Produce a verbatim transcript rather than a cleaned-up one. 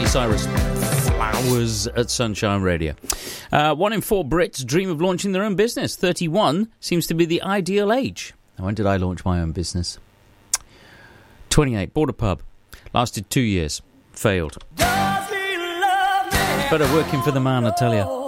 Cyrus, Flowers at Sunshine Radio. Uh, one in four Brits dream of launching their own business. thirty-one seems to be the ideal age. Now, when did I launch my own business? twenty-eight, bought a pub. Lasted two years. Failed. Better working for the man, I tell you.